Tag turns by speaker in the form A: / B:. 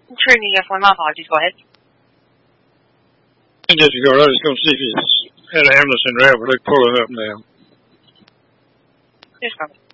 A: Turning you for my apologies. Go ahead.
B: I just go. I was going to see if he's had an ambulance in there, but they're pulling up now.
A: Just coming.